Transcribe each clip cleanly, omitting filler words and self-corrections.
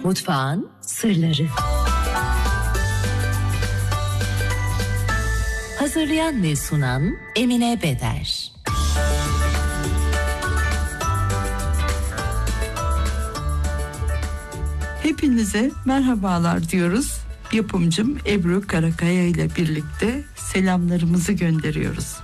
Mutfağın sırları. Hazırlayan ve sunan Emine Beder. Hepinize merhabalar diyoruz. Yapımcım Ebru Karakaya ile birlikte selamlarımızı gönderiyoruz.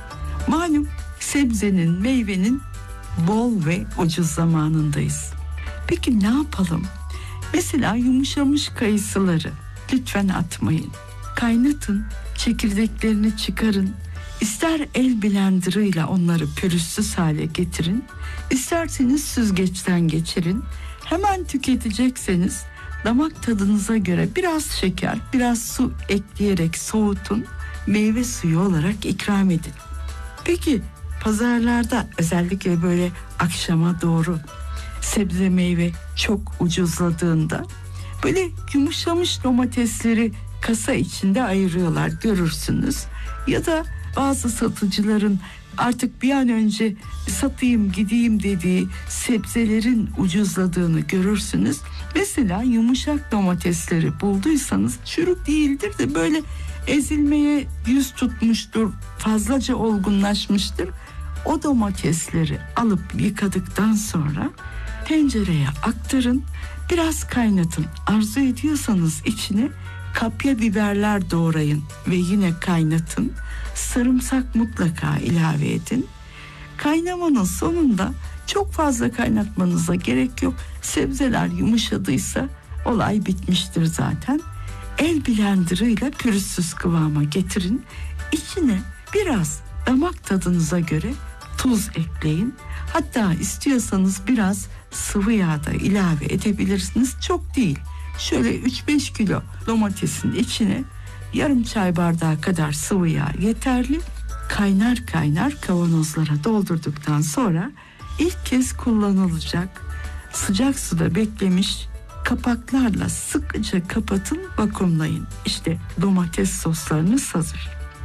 Malum sebzenin, meyvenin bol ve ucuz zamanındayız. Peki ne yapalım? Mesela yumuşamış kayısıları lütfen atmayın. Kaynatın, çekirdeklerini çıkarın. İster el blenderıyla onları pürüzsüz hale getirin, isterseniz süzgeçten geçirin. Hemen tüketecekseniz damak tadınıza göre biraz şeker, biraz su ekleyerek soğutun, meyve suyu olarak ikram edin. Peki pazarlarda özellikle böyle akşama doğru sebze meyve çok ucuzladığında böyle yumuşamış domatesleri kasa içinde ayırıyorlar, görürsünüz. Ya da bazı satıcıların artık bir an önce satayım gideyim dediği sebzelerin ucuzladığını görürsünüz. Mesela yumuşak domatesleri bulduysanız, çürük değildir de böyle ezilmeye yüz tutmuştur, fazlaca olgunlaşmıştır. O domatesleri alıp yıkadıktan sonra tencereye aktarın, biraz kaynatın. Arzu ediyorsanız içine kapya biberler doğrayın ve yine kaynatın. Sarımsak mutlaka ilave edin. Kaynamanın sonunda çok fazla kaynatmanıza gerek yok. Sebzeler yumuşadıysa olay bitmiştir zaten. El blenderıyla pürüzsüz kıvama getirin. İçine biraz damak tadınıza göre tuz ekleyin. Hatta istiyorsanız biraz sıvı yağ da ilave edebilirsiniz. Çok değil. Şöyle 3-5 kilo domatesin içine yarım çay bardağı kadar sıvı yağ yeterli. Kaynar kaynar kavanozlara doldurduktan sonra ilk kez kullanılacak sıcak suda beklemiş kapaklarla sıkıca kapatın, vakumlayın. İşte domates soslarınız hazır.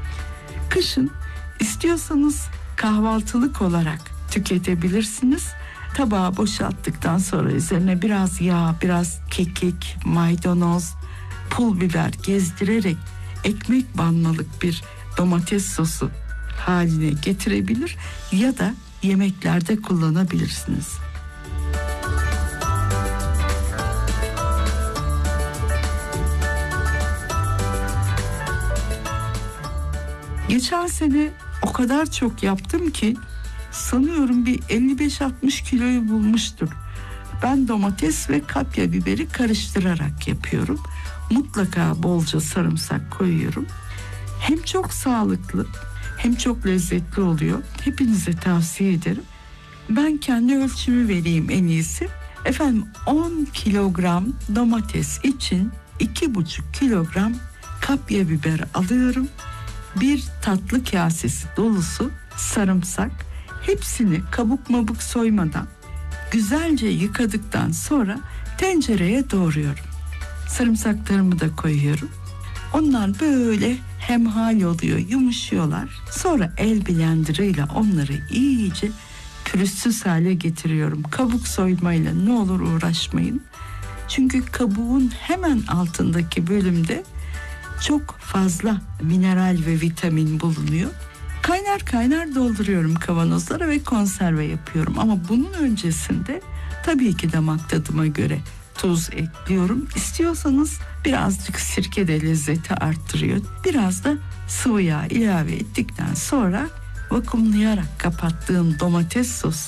Kışın istiyorsanız kahvaltılık olarak tüketebilirsiniz. Tabağa boşalttıktan sonra üzerine biraz yağ, biraz kekik, maydanoz, pul biber gezdirerek ekmek banmalık bir domates sosu haline getirebilir ya da yemeklerde kullanabilirsiniz. Geçen sene o kadar çok yaptım ki sanıyorum bir 55-60 kiloyu bulmuştur. Ben domates ve kapya biberi karıştırarak yapıyorum. Mutlaka bolca sarımsak koyuyorum. Hem çok sağlıklı hem çok lezzetli oluyor. Hepinize tavsiye ederim. Ben kendi ölçümü vereyim en iyisi. Efendim 10 kilogram domates için 2,5 kilogram kapya biber alıyorum. Bir tatlı kasesi dolusu sarımsak. Hepsini kabuk mabuk soymadan güzelce yıkadıktan sonra tencereye doğruyorum. Sarımsaklarımı da koyuyorum. Onlar böyle hemhal oluyor, yumuşuyorlar. Sonra el blenderıyla onları iyice pürüzsüz hale getiriyorum. Kabuk soymayla ne olur uğraşmayın. Çünkü kabuğun hemen altındaki bölümde çok fazla mineral ve vitamin bulunuyor. Kaynar kaynar dolduruyorum kavanozlara ve konserve yapıyorum. Ama bunun öncesinde tabii ki damak tadıma göre tuz ekliyorum. İstiyorsanız birazcık sirke de lezzeti arttırıyor. Biraz da sıvı yağ ilave ettikten sonra vakumlayarak kapattığım domates sosu